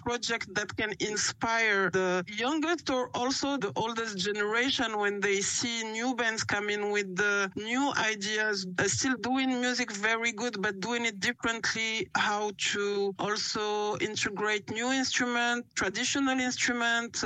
project that can inspire the youngest or also the oldest generation when they see new bands coming with the new ideas, still doing music very good, but doing it differently, how to also integrate new instrument, traditional instrument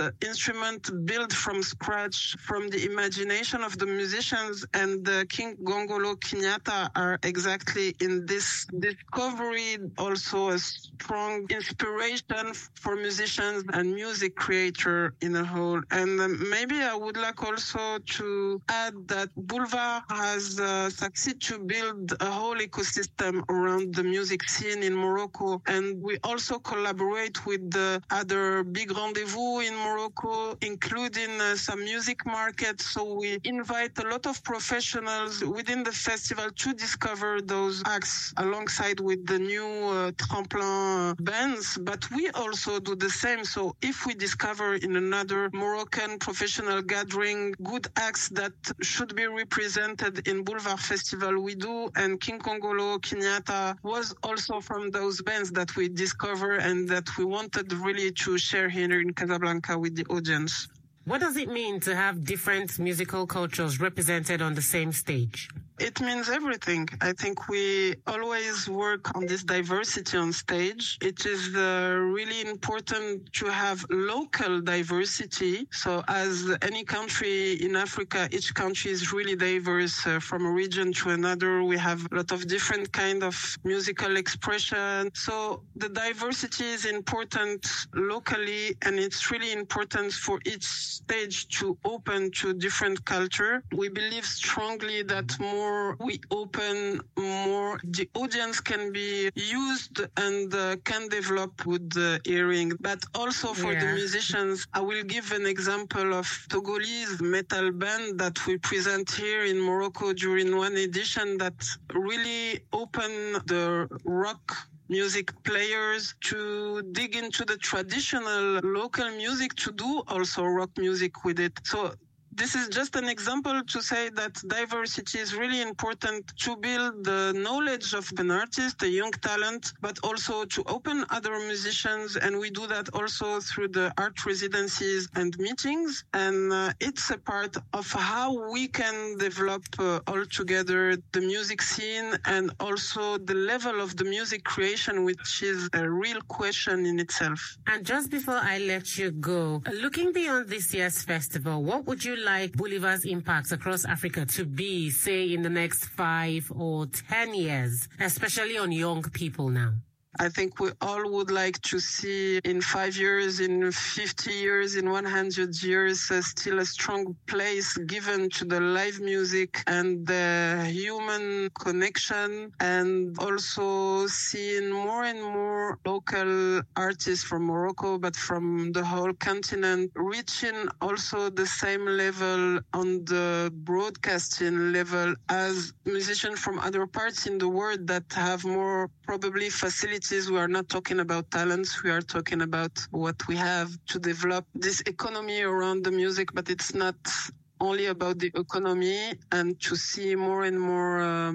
built from scratch, from the imagination of the musicians. And King Gongolo Kenyatta are exactly in this discovery, also a strong inspiration for musicians and music creator in a whole. And maybe I would like also to add that Boulevard has succeeded to build a whole ecosystem around the music scene in Morocco. And we also collaborate with the other big rendezvous in Morocco, including some music markets. So we invite a lot of professionals within the festival to discover those acts alongside with the new Tremplin bands. But we also do the same. So if we discover in another Moroccan professional gathering good acts that should be represented in Boulevard Festival, we do. And King Kongolo Kenyatta was also from those bands that we discover and that we wanted really to share here in Casablanca with the audience. What does it mean to have different musical cultures represented on the same stage? It means everything. I think we always work on this diversity on stage. It is really important to have local diversity. So as any country in Africa, each country is really diverse from a region to another. We have a lot of different kind of musical expression. So the diversity is important locally, and it's really important for each stage to open to different culture. We believe strongly that more we open, more the audience can be used and can develop with the hearing. But also for the musicians, I will give an example of Togolese metal band that we present here in Morocco during one edition that really opened the rock music players to dig into the traditional local music, to do also rock music with it. So this is just an example to say that diversity is really important to build the knowledge of an artist, a young talent, but also to open other musicians. And we do that also through the art residencies and meetings. And it's a part of how we can develop all together the music scene and also the level of the music creation, which is a real question in itself. And just before I let you go, looking beyond this year's festival, what would you like Boulevard's impact across Africa to be, say, in the next 5 or 10 years, especially on young people now? I think we all would like to see in 5 years, in 50 years, in 100 years, still a strong place given to the live music and the human connection, and also seeing more and more local artists from Morocco, but from the whole continent, reaching also the same level on the broadcasting level as musicians from other parts in the world that have more probably facilities. We are not talking about talents. We are talking about what we have to develop this economy around the music, but it's not only about the economy, and to see more and more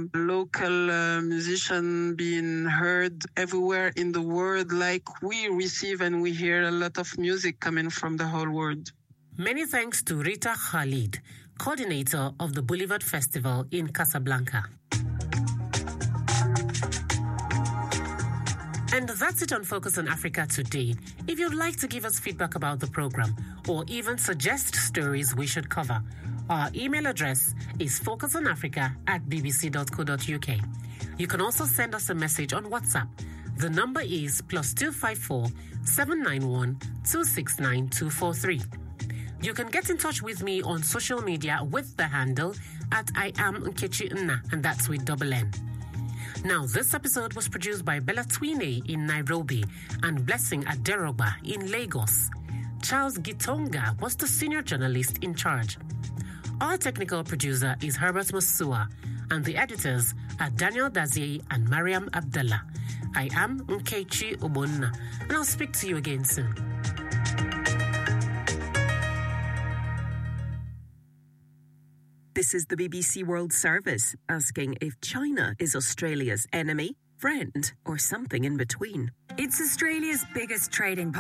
local musicians being heard everywhere in the world, like we receive and we hear a lot of music coming from the whole world. Many thanks to Rita Khalid, coordinator of the Boulevard Festival in Casablanca. And that's it on Focus on Africa today. If you'd like to give us feedback about the program or even suggest stories we should cover, our email address is focusonafrica@bbc.co.uk. You can also send us a message on WhatsApp. The number is +254 791 269 243. You can get in touch with me on social media with the handle @IamNkechi and that's with double N. Now, this episode was produced by Bella Twine in Nairobi and Blessing Aderoba in Lagos. Charles Gitonga was the senior journalist in charge. Our technical producer is Herbert Masua, and the editors are Daniel Dazier and Mariam Abdallah. I am Nkechi Obonna, and I'll speak to you again soon. This is the BBC World Service, asking if China is Australia's enemy, friend, or something in between. It's Australia's biggest trading